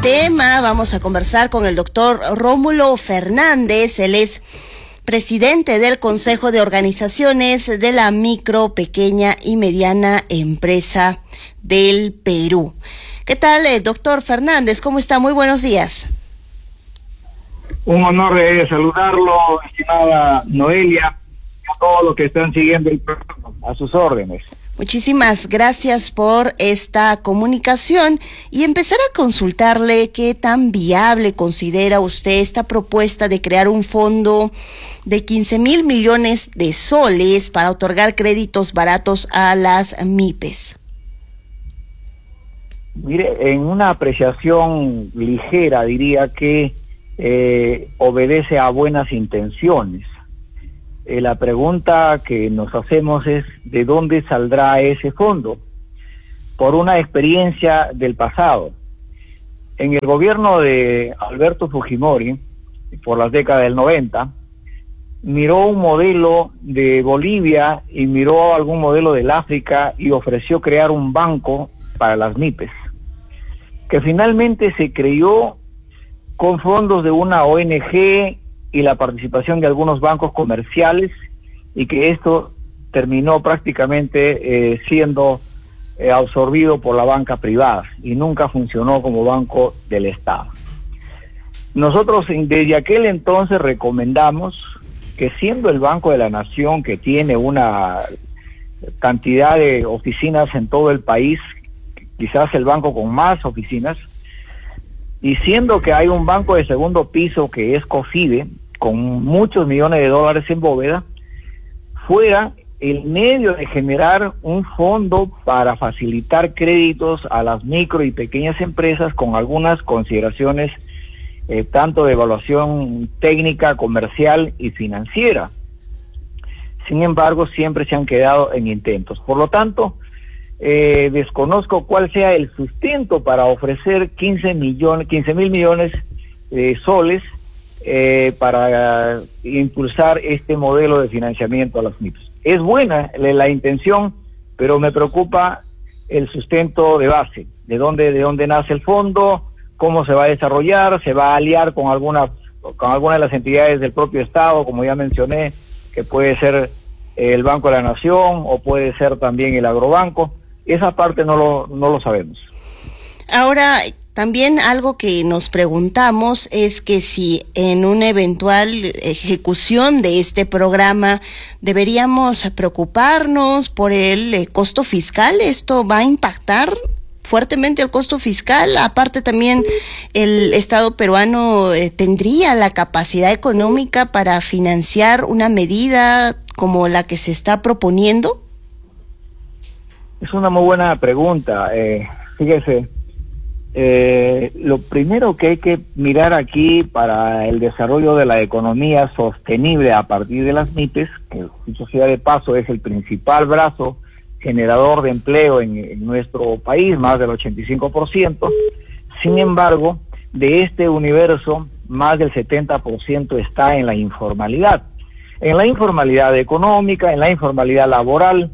tema vamos a conversar con el doctor Rómulo Fernández. Él es presidente del Consejo de Organizaciones de la Micro, Pequeña y Mediana Empresa del Perú. ¿Qué tal, doctor Fernández? ¿Cómo está? Muy buenos días. Un honor saludarlo, estimada Noelia, y a todos los que están siguiendo el programa, a sus órdenes. Muchísimas gracias por esta comunicación y empezar a consultarle qué tan viable considera usted esta propuesta de crear un fondo de 15,000 millones de soles para otorgar créditos baratos a las MIPES. Mire, en una apreciación ligera diría que obedece a buenas intenciones. La pregunta que nos hacemos es ¿de dónde saldrá ese fondo? Por una experiencia del pasado. En el gobierno de Alberto Fujimori, por las décadas del 90, miró un modelo de Bolivia y miró algún modelo del África y ofreció crear un banco para las MIPES, que finalmente se creó con fondos de una ONG y la participación de algunos bancos comerciales, y que esto terminó prácticamente siendo absorbido por la banca privada y nunca funcionó como banco del Estado. Nosotros desde aquel entonces recomendamos que, siendo el Banco de la Nación, que tiene una cantidad de oficinas en todo el país, quizás el banco con más oficinas, y siendo que hay un banco de segundo piso que es COFIDE, con muchos millones de dólares en bóveda, fuera el medio de generar un fondo para facilitar créditos a las micro y pequeñas empresas con algunas consideraciones tanto de evaluación técnica, comercial y financiera. Sin embargo, siempre se han quedado en intentos. Por lo tanto, desconozco cuál sea el sustento para ofrecer 15,000 millones de soles para impulsar este modelo de financiamiento a las MIPS. Es buena la intención, pero me preocupa el sustento de base, de dónde nace el fondo, cómo se va a desarrollar, se va a aliar con alguna de las entidades del propio Estado, como ya mencioné, que puede ser el Banco de la Nación o puede ser también el Agrobanco. Esa parte no lo sabemos. Ahora, también algo que nos preguntamos es que si en una eventual ejecución de este programa deberíamos preocuparnos por el costo fiscal. ¿Esto va a impactar fuertemente el costo fiscal? Aparte, también el Estado peruano tendría la capacidad económica para financiar una medida como la que se está proponiendo. Es una muy buena pregunta. Fíjese, lo primero que hay que mirar aquí para el desarrollo de la economía sostenible a partir de las MIPES, que dicho sea de paso es el principal brazo generador de empleo en nuestro país, más del 85%, sin embargo, de este universo, más del 70% está en la informalidad económica, en la informalidad laboral,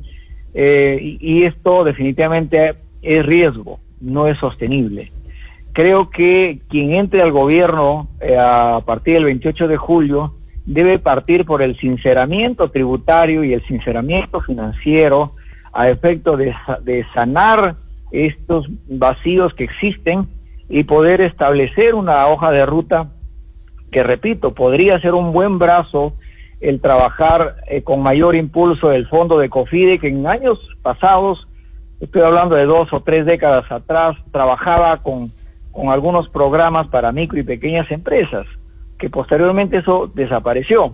y esto definitivamente es riesgo, no es sostenible. Creo que quien entre al gobierno a partir del 28 de julio debe partir por el sinceramiento tributario y el sinceramiento financiero a efecto de sanar estos vacíos que existen y poder establecer una hoja de ruta que, repito, podría ser un buen brazo el trabajar con mayor impulso del fondo de COFIDE, que en años pasados, estoy hablando de 2 o 3 décadas atrás, trabajaba con algunos programas para micro y pequeñas empresas, que posteriormente eso desapareció.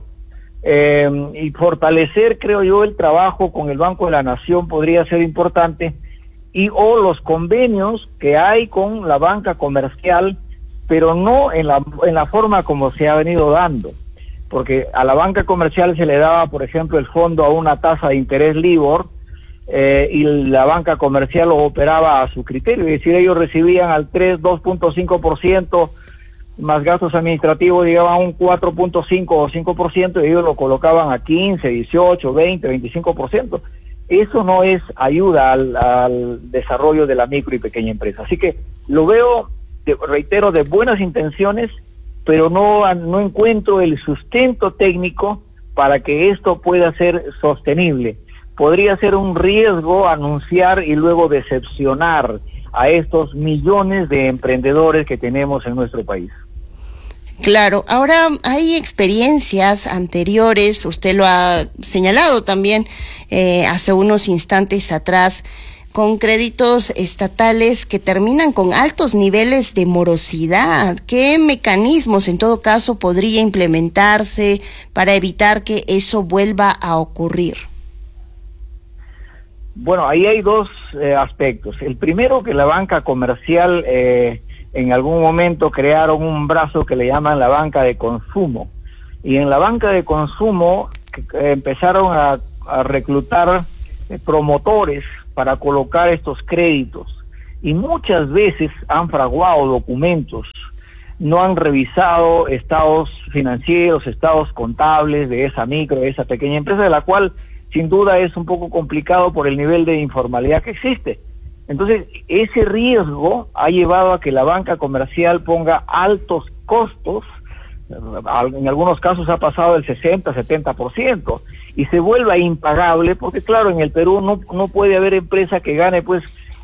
Y fortalecer, creo yo, el trabajo con el Banco de la Nación podría ser importante, o los convenios que hay con la banca comercial, pero no en la forma como se ha venido dando, porque a la banca comercial se le daba, por ejemplo, el fondo a una tasa de interés LIBOR, y la banca comercial lo operaba a su criterio, es decir, ellos recibían al 2.5% más gastos administrativos, llegaban a un 4.5 o 5%, y ellos lo colocaban a 15, 18, 20, 25%. Eso no es ayuda al desarrollo de la micro y pequeña empresa. Así que lo veo reitero, de buenas intenciones, pero no encuentro el sustento técnico para que esto pueda ser sostenible. Podría ser un riesgo anunciar y luego decepcionar a estos millones de emprendedores que tenemos en nuestro país. Claro, ahora hay experiencias anteriores, usted lo ha señalado también hace unos instantes atrás, con créditos estatales que terminan con altos niveles de morosidad. ¿Qué mecanismos en todo caso podría implementarse para evitar que eso vuelva a ocurrir? Bueno, ahí hay dos aspectos. El primero, que la banca comercial en algún momento crearon un brazo que le llaman la banca de consumo. Y en la banca de consumo empezaron a reclutar promotores para colocar estos créditos. Y muchas veces han fraguado documentos, no han revisado estados financieros, estados contables de esa micro, de esa pequeña empresa, de la cual sin duda es un poco complicado por el nivel de informalidad que existe. Entonces, ese riesgo ha llevado a que la banca comercial ponga altos costos, en algunos casos ha pasado del 60-70%, y se vuelva impagable, porque claro, en el Perú no puede haber empresa que gane pues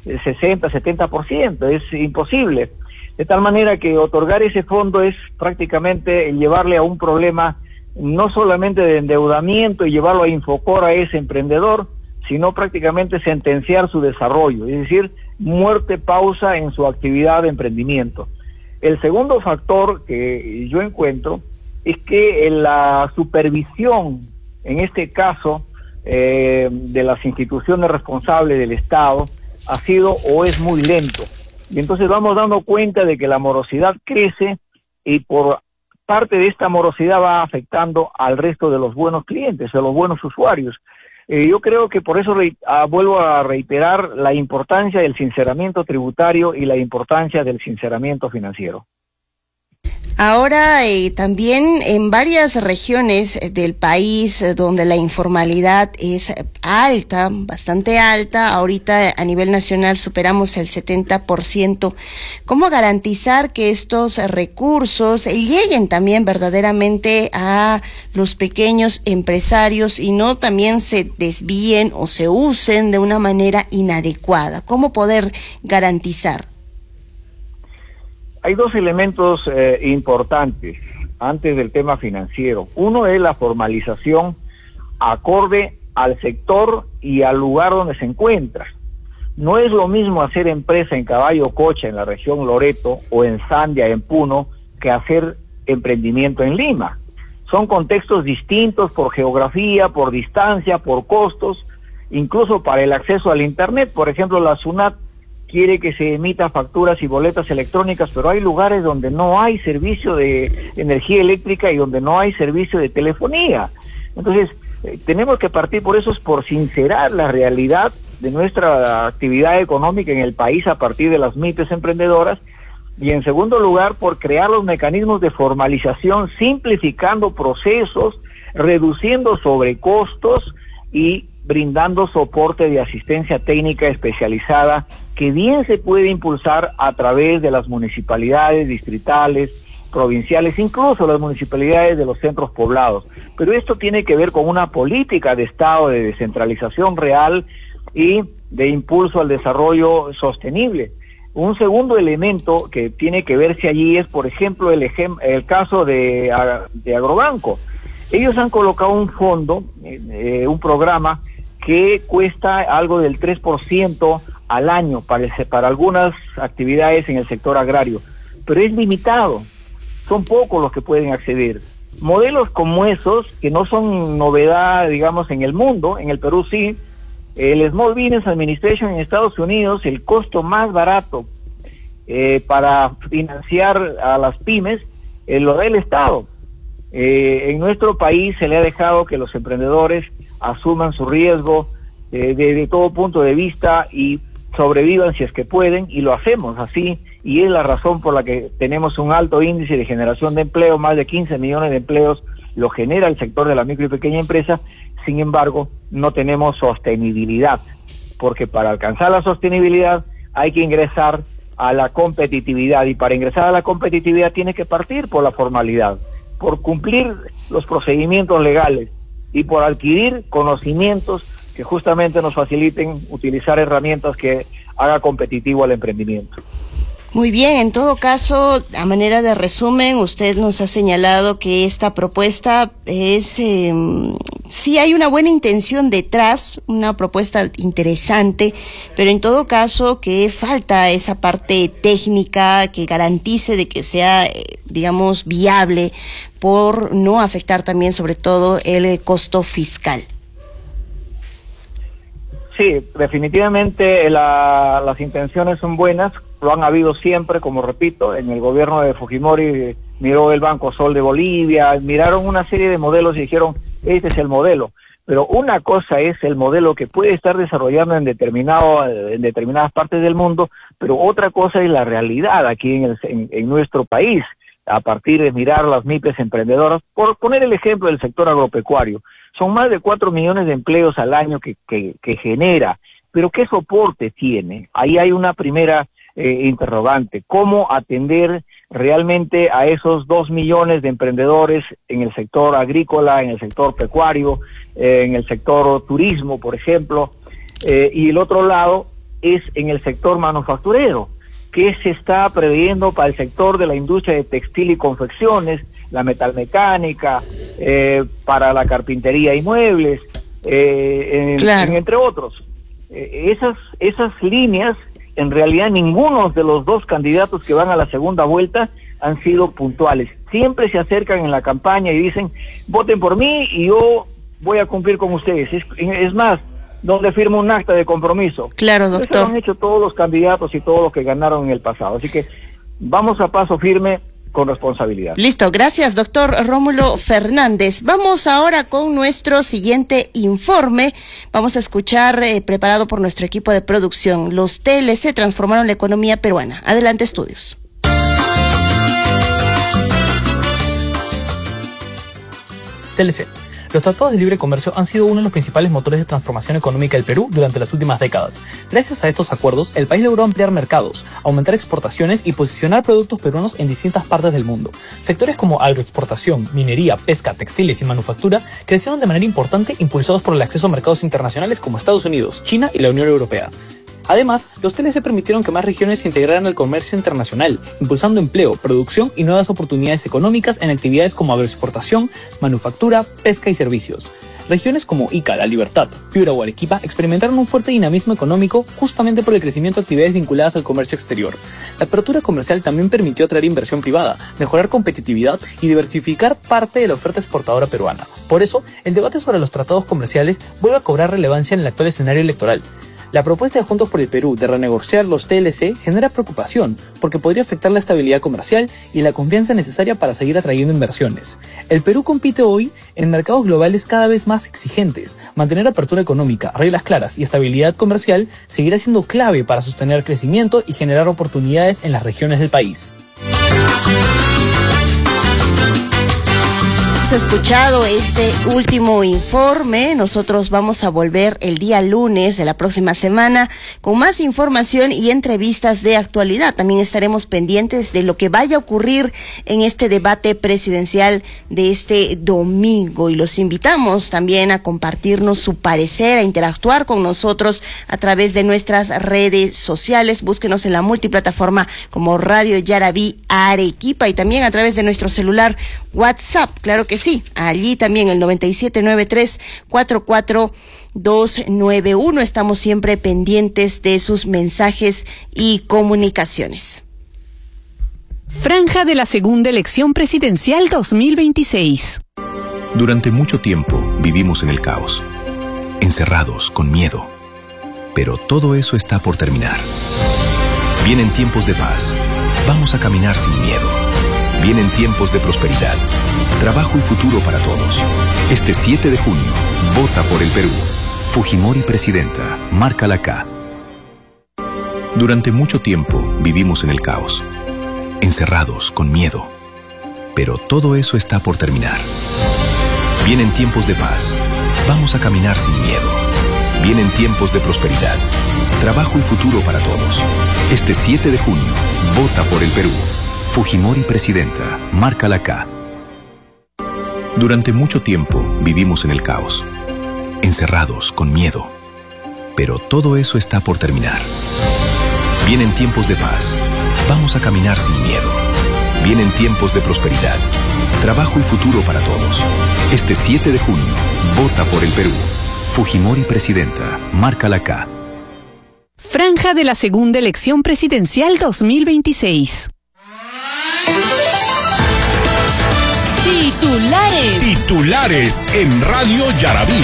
60-70%, es imposible. De tal manera que otorgar ese fondo es prácticamente llevarle a un problema no solamente de endeudamiento y llevarlo a Infocor a ese emprendedor, sino prácticamente sentenciar su desarrollo, es decir, muerte pausa en su actividad de emprendimiento. El segundo factor que yo encuentro es que la supervisión, en este caso, de las instituciones responsables del Estado, ha sido o es muy lento. Y entonces vamos dando cuenta de que la morosidad crece y por parte de esta morosidad va afectando al resto de los buenos clientes, de los buenos usuarios. Yo creo que por eso vuelvo a reiterar la importancia del sinceramiento tributario y la importancia del sinceramiento financiero. Ahora también en varias regiones del país donde la informalidad es alta, bastante alta, ahorita a nivel nacional superamos el 70%. ¿Cómo garantizar que estos recursos lleguen también verdaderamente a los pequeños empresarios y no también se desvíen o se usen de una manera inadecuada? ¿Cómo poder garantizar? Hay dos elementos importantes antes del tema financiero. Uno es la formalización acorde al sector y al lugar donde se encuentra. No es lo mismo hacer empresa en Caballo Cocha, en la región Loreto, o en Sandia, en Puno, que hacer emprendimiento en Lima. Son contextos distintos por geografía, por distancia, por costos, incluso para el acceso al Internet. Por ejemplo, la SUNAT quiere que se emita facturas y boletas electrónicas, pero hay lugares donde no hay servicio de energía eléctrica y donde no hay servicio de telefonía. Entonces, tenemos que partir por eso, es por sincerar la realidad de nuestra actividad económica en el país a partir de las MIPYMES emprendedoras, y en segundo lugar, por crear los mecanismos de formalización, simplificando procesos, reduciendo sobrecostos y brindando soporte de asistencia técnica especializada que bien se puede impulsar a través de las municipalidades distritales, provinciales, incluso las municipalidades de los centros poblados. Pero esto tiene que ver con una política de Estado de descentralización real y de impulso al desarrollo sostenible. Un segundo elemento que tiene que verse allí es, por ejemplo, el caso de Agrobanco. Ellos han colocado un fondo, un programa que cuesta algo del 3% al año para algunas actividades en el sector agrario, pero es limitado, son pocos los que pueden acceder. Modelos como esos, que no son novedad, digamos, en el mundo, en el Perú sí, el Small Business Administration en Estados Unidos, el costo más barato para financiar a las pymes, lo da el Estado. En nuestro país se le ha dejado que los emprendedores asuman su riesgo de todo punto de vista y sobrevivan si es que pueden, y lo hacemos así, y es la razón por la que tenemos un alto índice de generación de empleo. Más de 15 millones de empleos lo genera el sector de la micro y pequeña empresa. Sin embargo, no tenemos sostenibilidad, porque para alcanzar la sostenibilidad hay que ingresar a la competitividad, y para ingresar a la competitividad tiene que partir por la formalidad, por cumplir los procedimientos legales y por adquirir conocimientos que justamente nos faciliten utilizar herramientas que haga competitivo al emprendimiento. Muy bien, en todo caso, a manera de resumen, usted nos ha señalado que esta propuesta es, sí hay una buena intención detrás, una propuesta interesante, pero en todo caso que falta esa parte técnica que garantice de que sea, digamos, viable por no afectar también sobre todo el costo fiscal. Sí, definitivamente las intenciones son buenas, lo han habido siempre, como repito, en el gobierno de Fujimori miró el Banco Sol de Bolivia, miraron una serie de modelos y dijeron, este es el modelo. Pero una cosa es el modelo que puede estar desarrollando en determinadas partes del mundo, pero otra cosa es la realidad aquí en nuestro país, a partir de mirar las MIPES emprendedoras. Por poner el ejemplo del sector agropecuario, son más de 4 millones de empleos al año que genera, pero ¿qué soporte tiene? Ahí hay una primera interrogante, ¿cómo atender realmente a esos 2 millones de emprendedores en el sector agrícola, en el sector pecuario, en el sector turismo, por ejemplo? Y el otro lado es en el sector manufacturero. ¿Qué se está previendo para el sector de la industria de textil y confecciones, la metalmecánica, para la carpintería y muebles, claro, entre otros? Esas líneas, en realidad ninguno de los dos candidatos que van a la segunda vuelta han sido puntuales. Siempre se acercan en la campaña y dicen, voten por mí y yo voy a cumplir con ustedes. Es más, donde firma un acta de compromiso. Claro, doctor. Eso lo han hecho todos los candidatos y todos los que ganaron en el pasado. Así que vamos a paso firme con responsabilidad. Listo, gracias, doctor Rómulo Fernández. Vamos ahora con nuestro siguiente informe. Vamos a escuchar, preparado por nuestro equipo de producción, los TLC transformaron la economía peruana. Adelante, estudios. TLC. Los tratados de libre comercio han sido uno de los principales motores de transformación económica del Perú durante las últimas décadas. Gracias a estos acuerdos, el país logró ampliar mercados, aumentar exportaciones y posicionar productos peruanos en distintas partes del mundo. Sectores como agroexportación, minería, pesca, textiles y manufactura crecieron de manera importante, impulsados por el acceso a mercados internacionales como Estados Unidos, China y la Unión Europea. Además, los TLC permitieron que más regiones se integraran al comercio internacional, impulsando empleo, producción y nuevas oportunidades económicas en actividades como agroexportación, manufactura, pesca y servicios. Regiones como Ica, La Libertad, Piura o Arequipa experimentaron un fuerte dinamismo económico justamente por el crecimiento de actividades vinculadas al comercio exterior. La apertura comercial también permitió atraer inversión privada, mejorar competitividad y diversificar parte de la oferta exportadora peruana. Por eso, el debate sobre los tratados comerciales vuelve a cobrar relevancia en el actual escenario electoral. La propuesta de Juntos por el Perú de renegociar los TLC genera preocupación porque podría afectar la estabilidad comercial y la confianza necesaria para seguir atrayendo inversiones. El Perú compite hoy en mercados globales cada vez más exigentes. Mantener apertura económica, reglas claras y estabilidad comercial seguirá siendo clave para sostener crecimiento y generar oportunidades en las regiones del país. Hemos escuchado este último informe. Nosotros vamos a volver el día lunes de la próxima semana con más información y entrevistas de actualidad. También estaremos pendientes de lo que vaya a ocurrir en este debate presidencial de este domingo y los invitamos también a compartirnos su parecer, a interactuar con nosotros a través de nuestras redes sociales. Búsquenos en la multiplataforma como Radio Yaraví Arequipa y también a través de nuestro celular WhatsApp, claro que sí, allí también el 9793-44291. Estamos siempre pendientes de sus mensajes y comunicaciones. Franja de la segunda elección presidencial 2026. Durante mucho tiempo vivimos en el caos, encerrados, con miedo. Pero todo eso está por terminar. Vienen tiempos de paz. Vamos a caminar sin miedo. Vienen tiempos de prosperidad, trabajo y futuro para todos. Este 7 de junio, vota por el Perú. Fujimori presidenta, márcala acá. Durante mucho tiempo vivimos en el caos, encerrados, con miedo. Pero todo eso está por terminar. Vienen tiempos de paz. Vamos a caminar sin miedo. Vienen tiempos de prosperidad, trabajo y futuro para todos. Este 7 de junio, vota por el Perú. Fujimori presidenta, marca la K. Durante mucho tiempo vivimos en el caos, encerrados, con miedo. Pero todo eso está por terminar. Vienen tiempos de paz. Vamos a caminar sin miedo. Vienen tiempos de prosperidad, trabajo y futuro para todos. Este 7 de junio, vota por el Perú. Fujimori presidenta, marca la K. Franja de la segunda elección presidencial 2026. Titulares en Radio Yarabí.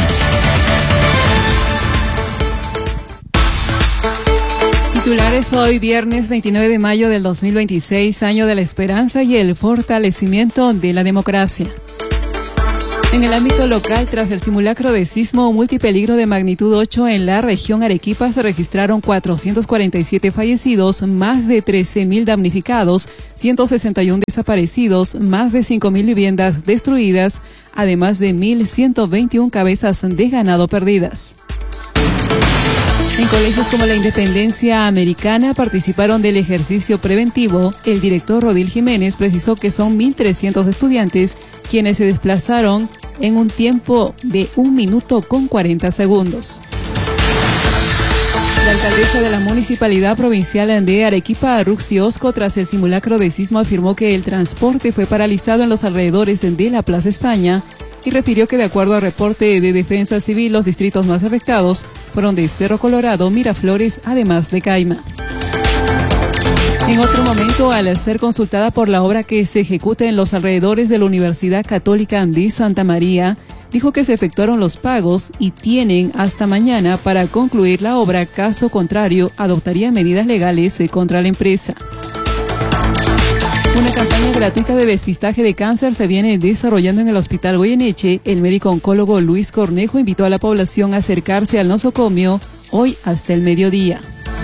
Titulares hoy, viernes 29 de mayo del 2026, año de la esperanza y el fortalecimiento de la democracia. En el ámbito local, tras el simulacro de sismo multipeligro de magnitud 8 en la región Arequipa, se registraron 447 fallecidos, más de 13.000 damnificados, 161 desaparecidos, más de 5.000 viviendas destruidas, además de 1.121 cabezas de ganado perdidas. En colegios como la Independencia Americana participaron del ejercicio preventivo. El director Rodil Jiménez precisó que son 1.300 estudiantes quienes se desplazaron en un tiempo de 1 minuto con 40 segundos. La alcaldesa de la Municipalidad Provincial de Arequipa, Ruxi Osco, tras el simulacro de sismo, afirmó que el transporte fue paralizado en los alrededores de la Plaza España y refirió que de acuerdo al reporte de Defensa Civil, los distritos más afectados fueron de Cerro Colorado, Miraflores, además de Caima. En otro momento, al ser consultada por la obra que se ejecuta en los alrededores de la Universidad Católica de Santa María, dijo que se efectuaron los pagos y tienen hasta mañana para concluir la obra. Caso contrario, adoptaría medidas legales contra la empresa. Una campaña gratuita de despistaje de cáncer se viene desarrollando en el Hospital Goyeneche. El médico oncólogo Luis Cornejo invitó a la población a acercarse al nosocomio hoy hasta el mediodía.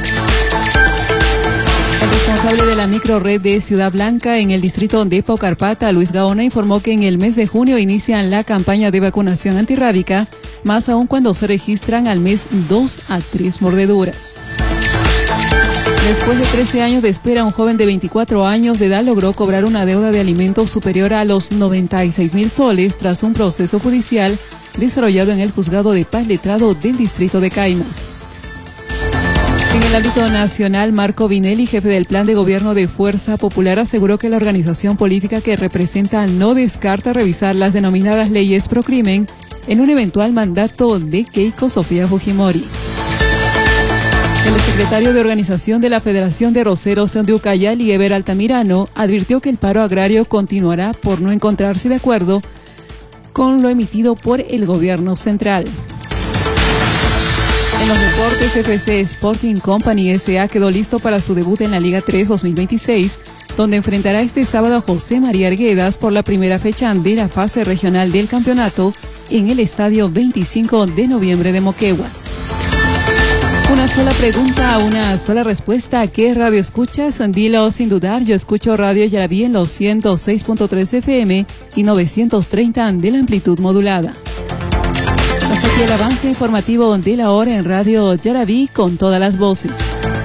El responsable de la microred de Ciudad Blanca en el distrito de Paucarpata, Luis Gaona, informó que en el mes de junio inician la campaña de vacunación antirrábica, más aún cuando se registran al mes 2 a 3 mordeduras. Después de 13 años de espera, un joven de 24 años de edad logró cobrar una deuda de alimentos superior a los 96.000 soles tras un proceso judicial desarrollado en el juzgado de paz letrado del distrito de Caima. En el ámbito nacional, Marco Vinelli, jefe del plan de gobierno de Fuerza Popular, aseguró que la organización política que representa no descarta revisar las denominadas leyes pro crimen en un eventual mandato de Keiko Sofía Fujimori. El secretario de Organización de la Federación de Roceros de Ucayali, Eber Altamirano, advirtió que el paro agrario continuará por no encontrarse de acuerdo con lo emitido por el gobierno central. En los deportes, FC Sporting Company S.A. quedó listo para su debut en la Liga 3 2026, donde enfrentará este sábado a José María Arguedas por la primera fecha de la fase regional del campeonato en el estadio 25 de noviembre de Moquegua. Una sola pregunta, una sola respuesta. ¿Qué radio escuchas? Dilo sin dudar. Yo escucho Radio Yarabí en los 106.3 FM y 930 de la amplitud modulada. Hasta aquí el avance informativo de la hora en Radio Yarabí con todas las voces.